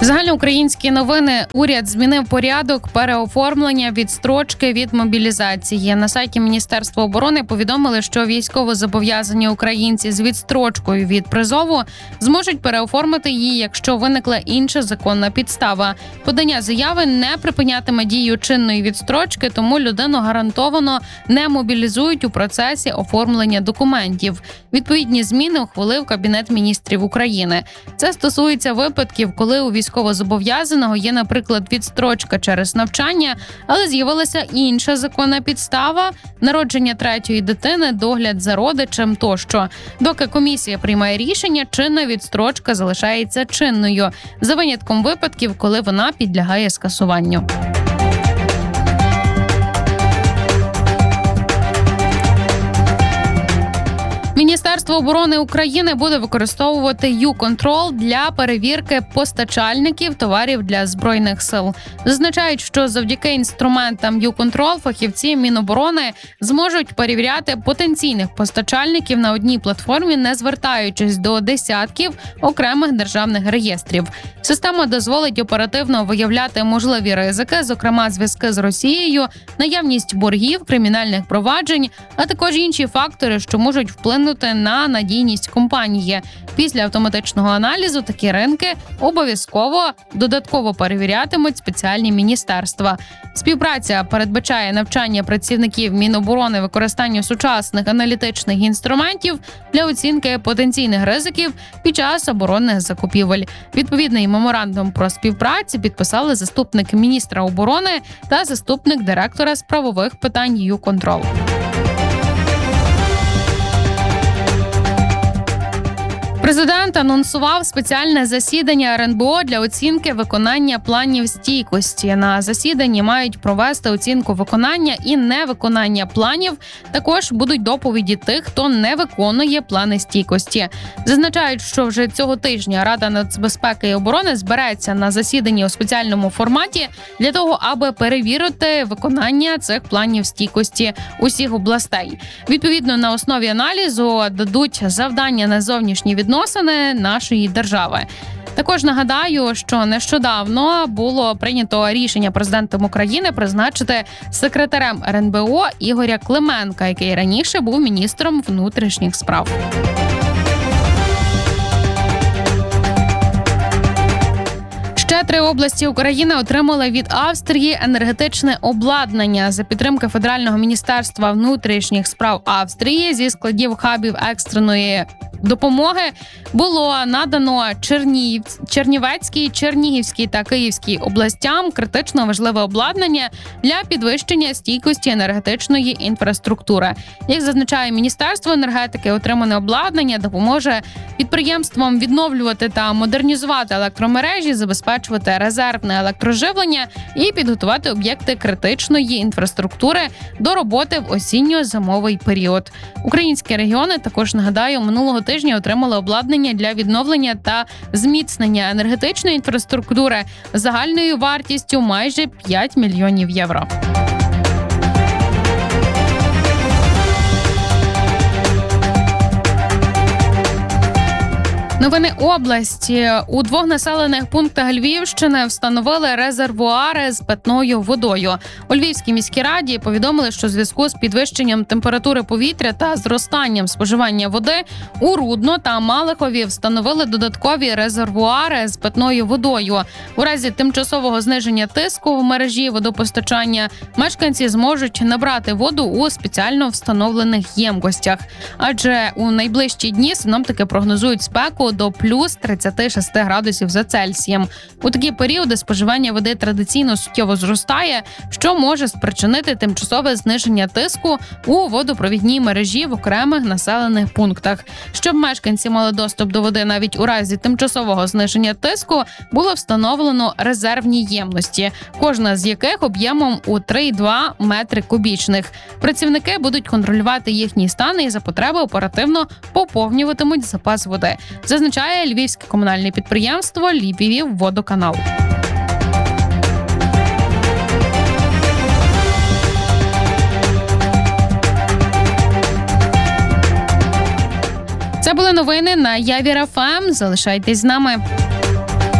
Загальноукраїнські новини. Уряд змінив порядок переоформлення відстрочки від мобілізації. На сайті Міністерства оборони повідомили, що військовозобов'язані українці з відстрочкою від призову зможуть переоформити її, якщо виникла інша законна підстава. Подання заяви не припинятиме дію чинної відстрочки, тому людину гарантовано не мобілізують у процесі оформлення документів. Відповідні зміни ухвалив Кабінет міністрів України. Це стосується випадків, коли у військовозобов'язаного є, наприклад, відстрочка через навчання, але з'явилася інша законна підстава – народження третьої дитини, догляд за родичем тощо. Доки комісія приймає рішення, чинна відстрочка залишається чинною, за винятком випадків, коли вона підлягає скасуванню. Міністерство оборони України буде використовувати YouControl для перевірки постачальників товарів для Збройних сил. Зазначають, що завдяки інструментам YouControl фахівці Міноборони зможуть перевіряти потенційних постачальників на одній платформі, не звертаючись до десятків окремих державних реєстрів. Система дозволить оперативно виявляти можливі ризики, зокрема зв'язки з Росією, наявність боргів, кримінальних проваджень, а також інші фактори, що можуть вплинути на надійність компанії. Після автоматичного аналізу такі ринки обов'язково додатково перевірятимуть спеціальні міністерства. Співпраця передбачає навчання працівників Міноборони використанню сучасних аналітичних інструментів для оцінки потенційних ризиків під час оборонних закупівель. Відповідний меморандум про співпрацю підписали заступник міністра оборони та заступник директора з правових питань YouControl. Президент анонсував спеціальне засідання РНБО для оцінки виконання планів стійкості. На засіданні мають провести оцінку виконання і невиконання планів. Також будуть доповіді тих, хто не виконує плани стійкості. Зазначають, що вже цього тижня Рада нацбезпеки і оборони збереться на засіданні у спеціальному форматі для того, аби перевірити виконання цих планів стійкості усіх областей. Відповідно, на основі аналізу дадуть завдання на зовнішні відносини нашої держави. Також нагадаю, що нещодавно було прийнято рішення президентом України призначити секретарем РНБО Ігоря Клименка, який раніше був міністром внутрішніх справ. Ще 3 області України отримали від Австрії енергетичне обладнання. За підтримки Федерального міністерства внутрішніх справ Австрії зі складів хабів екстреної допомоги було надано Чернівецькій, Чернігівській та Київській областям критично важливе обладнання для підвищення стійкості енергетичної інфраструктури. Як зазначає Міністерство енергетики, отримане обладнання допоможе підприємствам відновлювати та модернізувати електромережі, забезпечувати резервне електроживлення і підготувати об'єкти критичної інфраструктури до роботи в осінньо-зимовий період. Українські регіони, також нагадаю, минулого тижня отримали обладнання для відновлення та зміцнення енергетичної інфраструктури загальною вартістю майже 5 мільйонів євро. Новини області. У 2 населених пунктах Львівщини встановили резервуари з питною водою. У Львівській міській раді повідомили, що в зв'язку з підвищенням температури повітря та зростанням споживання води у Рудно та Малихові встановили додаткові резервуари з питною водою. У разі тимчасового зниження тиску в мережі водопостачання мешканці зможуть набрати воду у спеціально встановлених ємкостях. Адже у найближчі дні синоптики прогнозують спеку до плюс 36 градусів за Цельсієм. У такі періоди споживання води традиційно суттєво зростає, що може спричинити тимчасове зниження тиску у водопровідній мережі в окремих населених пунктах. Щоб мешканці мали доступ до води навіть у разі тимчасового зниження тиску, було встановлено резервні ємності, кожна з яких об'ємом у 3,2 метри кубічних. Працівники будуть контролювати їхній стан і за потреби оперативно поповнюватимуть запас води, зазначає львівське комунальне підприємство «Львівводоканал». Це були новини на Явір ФМ. Залишайтесь з нами.